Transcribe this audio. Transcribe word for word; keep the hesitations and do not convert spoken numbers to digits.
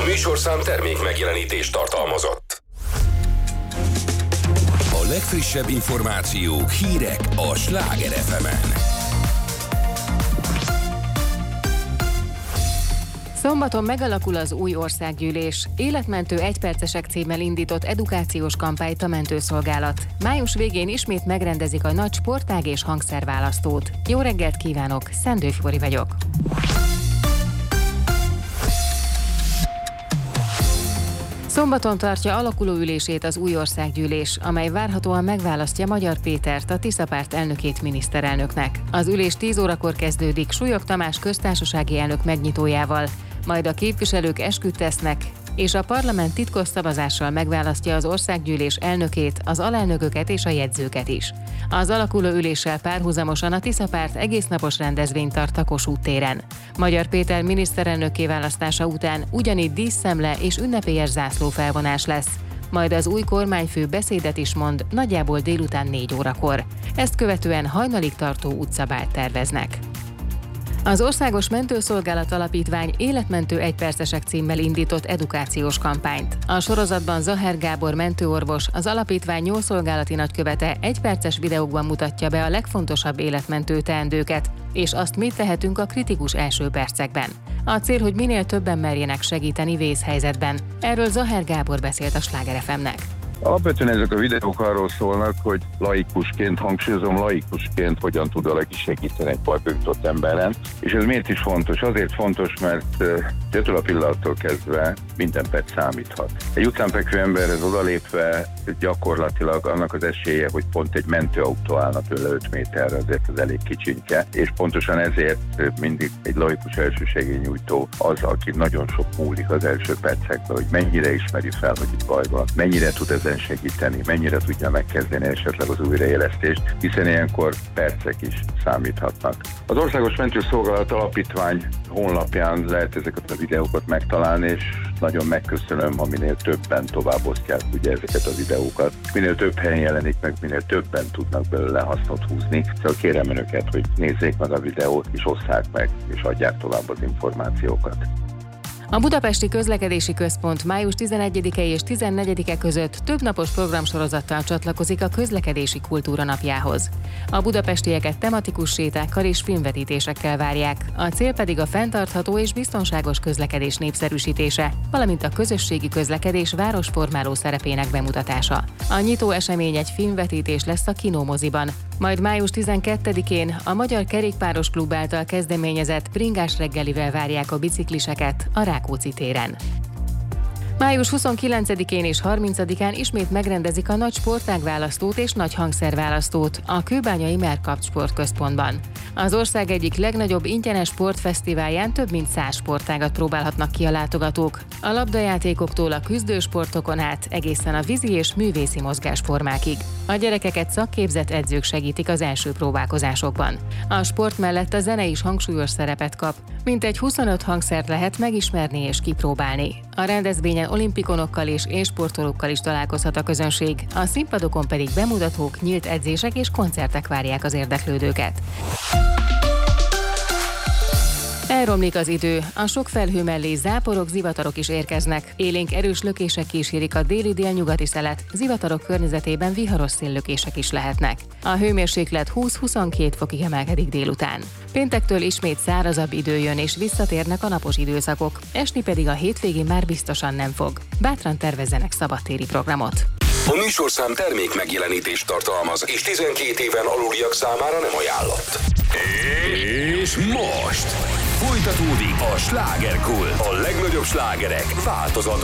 műsorszám termék megjelenítést tartalmazott. A legfrissebb információk, hírek a Sláger ef emen. Szombaton megalakul az új országgyűlés. Életmentő egypercesek címmel indított edukációs kampányt a mentőszolgálat. Május végén ismét megrendezik a nagy sportág és hangszerválasztót. Jó reggelt kívánok, Szendő Fori vagyok. Szombaton tartja alakuló ülését az új országgyűlés, amely várhatóan megválasztja Magyar Pétert, a Tisza Párt elnökét miniszterelnöknek. Az ülés tíz órakor kezdődik Súlyog Tamás köztársasági elnök megnyitójával, majd a képviselők esküt tesznek, és a parlament titkos szavazással megválasztja az országgyűlés elnökét, az alelnököket és a jegyzőket is. Az alakuló üléssel párhuzamosan a Tisza Párt egésznapos rendezvényt tart a Kossuth téren. Magyar Péter miniszterelnökké választása után ugyanígy díszszemle és ünnepélyes zászlófelvonás lesz. Majd az új kormányfő beszédet is mond nagyjából délután négy órakor. Ezt követően hajnalig tartó utcabált terveznek. Az Országos Mentőszolgálat Alapítvány életmentő egypercesek címmel indított edukációs kampányt. A sorozatban Zaher Gábor mentőorvos, az alapítvány nyúlszolgálati nagykövete egyperces videókban mutatja be a legfontosabb életmentő teendőket, és azt mit tehetünk a kritikus első percekben. A cél, hogy minél többen merjenek segíteni vészhelyzetben. Erről Zaher Gábor beszélt a Sláger ef emnek. Alapvetően ezek a videók arról szólnak, hogy laikusként, hangsúlyozom, laikusként hogyan tud valaki segíteni egy bajba jutott emberen. És ez miért is fontos? Azért fontos, mert ettől a pillanattól kezdve minden perc számíthat. Egy utánfekvő emberhez odalépve gyakorlatilag annak az esélye, hogy pont egy mentőautó állna tőle öt méterre, azért az elég kicsinyke, és pontosan ezért mindig egy laikus elsősegélynyújtó az, aki nagyon sok múlik az első percekben, hogy mennyire ismeri fel, hogy itt baj van, mennyire tud ezen segíteni, mennyire tudja megkezdeni esetleg az újraélesztést, hiszen ilyenkor percek is számíthatnak. Az Országos Mentőszolgálat Alapítvány honlapján lehet ezeket a videókat megtalálni, és nagyon megköszönöm, ha minél többen tovább osztják ugye ezeket a videókat. Minél több helyen jelenik meg, minél többen tudnak belőle hasznot húzni. Szóval kérem önöket, hogy nézzék meg a videót, és osszák meg, és adják tovább az információkat. A Budapesti Közlekedési Központ május tizenegyedike és tizennegyedike között több napos programsorozattal csatlakozik a közlekedési kultúra napjához. A budapestieket tematikus sétákkal és filmvetítésekkel várják, a cél pedig a fenntartható és biztonságos közlekedés népszerűsítése, valamint a közösségi közlekedés városformáló szerepének bemutatása. A nyitó esemény egy filmvetítés lesz a Kinómoziban, majd május tizenkettedikén a Magyar Kerékpáros Klub által kezdeményezett bringás reggelivel várják a bicikliseket a Rákóczi téren. május huszonkilencedikén és harmincadikán ismét megrendezik a nagy sportágválasztót és nagy hangszerválasztót a kőbányai Merkapt Sportközpontban. Az ország egyik legnagyobb ingyenes sportfesztiválján több mint száz sportágat próbálhatnak ki a látogatók. A labdajátékoktól a küzdősportokon át egészen a vízi és művészi mozgásformákig. A gyerekeket szakképzett edzők segítik az első próbálkozásokban. A sport mellett a zene is hangsúlyos szerepet kap. Mintegy huszonöt hangszert lehet megismerni és kipróbálni. A rendezvényen olimpikonokkal és élsportolókkal is találkozhat a közönség, a színpadokon pedig bemutatók, nyílt edzések és koncertek várják az érdeklődőket. Elromlik az idő, a sok felhő mellé záporok, zivatarok is érkeznek. Élénk erős lökések kísérik a déli-délnyugati szelet, zivatarok környezetében viharos széllökések is lehetnek. A hőmérséklet húsz-huszonkettő fokig emelkedik délután. Péntektől ismét szárazabb idő jön és visszatérnek a napos időszakok, esni pedig a hétvégén már biztosan nem fog. Bátran tervezzenek szabadtéri programot. A műsorszám termék megjelenítést tartalmaz, és tizenkét éven aluliak számára nem ajánlott. És most folytatódik a Slágerkult. A legnagyobb slágerek változatban.